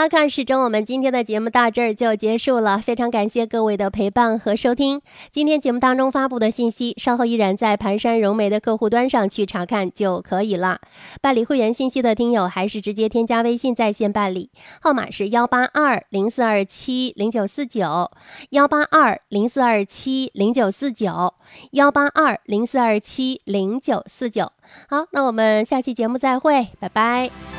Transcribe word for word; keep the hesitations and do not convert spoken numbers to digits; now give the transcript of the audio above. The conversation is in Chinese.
了，看时钟，我们今天的节目到这儿就结束了，非常感谢各位的陪伴和收听。今天节目当中发布的信息，稍后依然在盘山融媒的客户端上去查看就可以了。办理会员信息的听友，还是直接添加微信在线办理，号码是幺八二零四二七零九四九，幺八二零四二七零九四九，幺八二零四二七零九四九。好，那我们下期节目再会，拜拜。